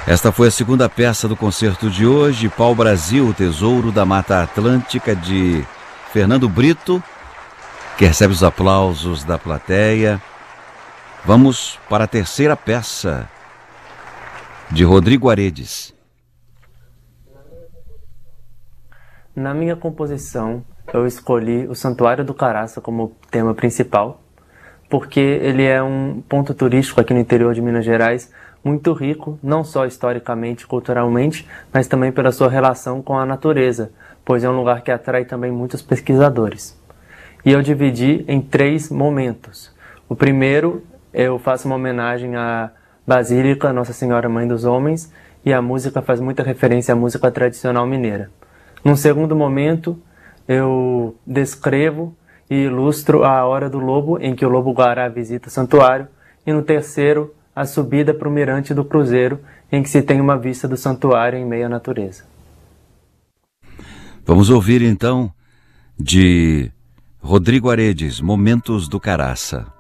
Esta foi a segunda peça do concerto de hoje, Pau Brasil, o Tesouro da Mata Atlântica, de Fernando Brito, que recebe os aplausos da plateia. Vamos para a terceira peça, de Rodrigo Aredes. Na minha composição, eu escolhi o Santuário do Caraça como tema principal, porque ele é um ponto turístico aqui no interior de Minas Gerais, muito rico, não só historicamente e culturalmente, mas também pela sua relação com a natureza, pois é um lugar que atrai também muitos pesquisadores. E eu dividi em 3 momentos. O primeiro, eu faço uma homenagem à Basílica Nossa Senhora Mãe dos Homens, e a música faz muita referência à música tradicional mineira. Num segundo momento, eu descrevo e ilustro a Hora do Lobo, em que o Lobo-Guará visita o santuário, e no terceiro, a subida para o Mirante do Cruzeiro, em que se tem uma vista do santuário em meio à natureza. Vamos ouvir então de Rodrigo Aredes, Momentos do Caraça.